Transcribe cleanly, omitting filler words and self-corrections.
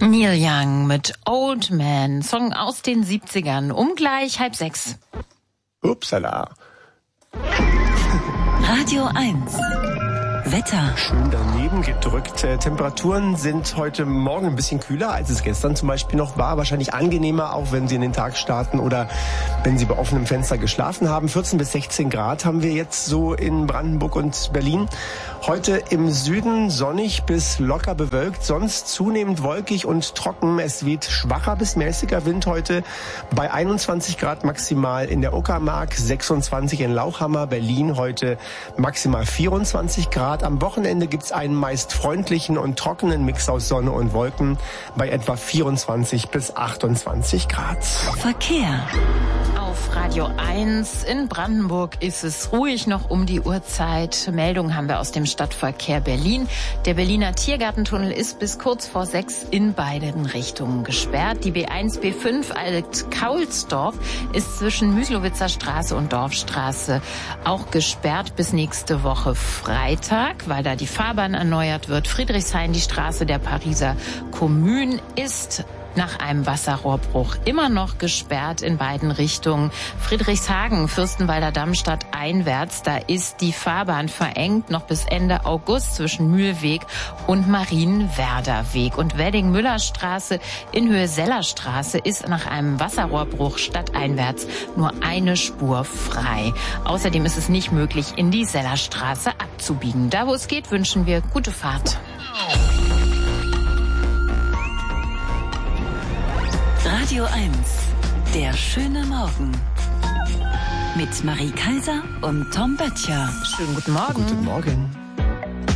Neil Young mit Old Man, Song aus den 70ern, um gleich 5:30. Upsala. Radio 1. Wetter. Schön daneben gedrückt. Temperaturen sind heute Morgen ein bisschen kühler, als es gestern zum Beispiel noch war. Wahrscheinlich angenehmer, auch wenn Sie in den Tag starten oder wenn Sie bei offenem Fenster geschlafen haben. 14 bis 16 Grad haben wir jetzt so in Brandenburg und Berlin. Heute im Süden sonnig bis locker bewölkt, sonst zunehmend wolkig und trocken. Es weht schwacher bis mäßiger Wind heute bei 21 Grad maximal in der Uckermark, 26 in Lauchhammer, Berlin heute maximal 24 Grad. Am Wochenende gibt's einen meist freundlichen und trockenen Mix aus Sonne und Wolken bei etwa 24 bis 28 Grad. Verkehr. Auf Radio 1 in Brandenburg ist es ruhig noch um die Uhrzeit. Meldungen haben wir aus dem Stadtverkehr Berlin. Der Berliner Tiergartentunnel ist bis kurz vor 6 in beiden Richtungen gesperrt. Die B1, B5 Alt-Kaulsdorf ist zwischen Müslowitzer Straße und Dorfstraße auch gesperrt bis nächste Woche Freitag, weil da die Fahrbahn erneuert wird. Friedrichshain, die Straße der Pariser Kommune, ist nach einem Wasserrohrbruch immer noch gesperrt in beiden Richtungen. Friedrichshagen, Fürstenwalder Damm stadteinwärts, da ist die Fahrbahn verengt noch bis Ende August zwischen Mühlweg und Marienwerder Weg. Und Wedding-Müller-Straße in Höhe Sellerstraße ist nach einem Wasserrohrbruch stadteinwärts nur eine Spur frei. Außerdem ist es nicht möglich, in die Sellerstraße abzubiegen. Da, wo es geht, wünschen wir gute Fahrt. Radio 1, der schöne Morgen. Mit Marie Kaiser und Tom Böttcher. Schönen guten Morgen. Guten Morgen.